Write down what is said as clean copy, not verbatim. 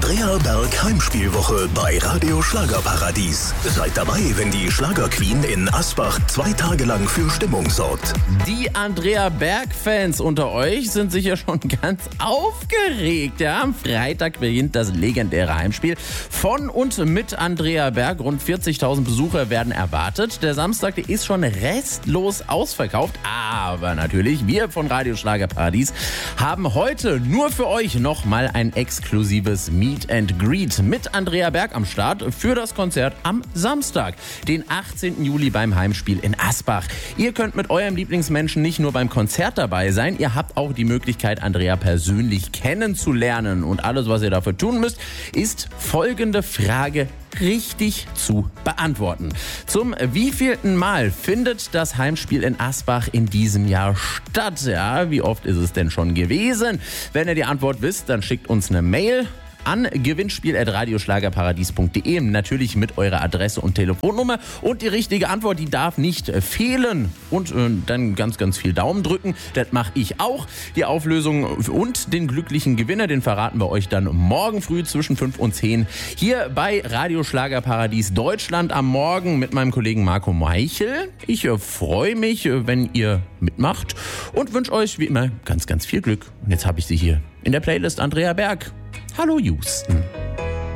Andrea Berg Heimspielwoche bei Radio Schlagerparadies. Seid dabei, wenn die Schlagerqueen in Asbach 2 Tage lang für Stimmung sorgt. Die Andrea Berg-Fans unter euch sind sicher schon ganz aufgeregt. Ja, am Freitag beginnt das legendäre Heimspiel von und mit Andrea Berg. Rund 40.000 Besucher werden erwartet. Der Samstag, der ist schon restlos ausverkauft. Aber natürlich, wir von Radio Schlagerparadies haben heute nur für euch nochmal ein exklusives Meet and Greet mit Andrea Berg am Start für das Konzert am Samstag, den 18. Juli beim Heimspiel in Asbach. Ihr könnt mit eurem Lieblingsmenschen nicht nur beim Konzert dabei sein, ihr habt auch die Möglichkeit, Andrea persönlich kennenzulernen. Und alles, was ihr dafür tun müsst, ist folgende Frage richtig zu beantworten. Zum wievielten Mal findet das Heimspiel in Asbach in diesem Jahr statt? Ja, wie oft ist es denn schon gewesen? Wenn ihr die Antwort wisst, dann schickt uns eine Mail an gewinnspiel@radioschlagerparadies.de, natürlich mit eurer Adresse und Telefonnummer. Und die richtige Antwort, die darf nicht fehlen. Und dann ganz, ganz viel Daumen drücken. Das mache ich auch. Die Auflösung und den glücklichen Gewinner, den verraten wir euch dann morgen früh zwischen 5 und 10 hier bei Radio Schlagerparadies Deutschland am Morgen mit meinem Kollegen Marco Meichel. Ich freue mich, wenn ihr mitmacht und wünsche euch wie immer ganz, ganz viel Glück. Und jetzt habe ich sie hier in der Playlist Andrea Berg. Hallo Houston.